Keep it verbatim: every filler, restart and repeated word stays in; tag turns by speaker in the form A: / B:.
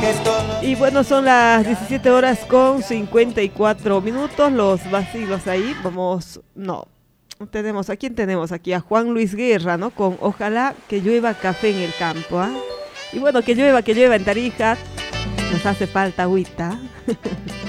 A: Y bueno, son las diecisiete horas con cincuenta y cuatro minutos, los vacilos ahí, vamos, no, tenemos, ¿a quién tenemos aquí? A Juan Luis Guerra, ¿no? Con ojalá que llueva café en el campo, ¿ah? Y bueno, que llueva, que llueva en Tarija, nos hace falta agüita.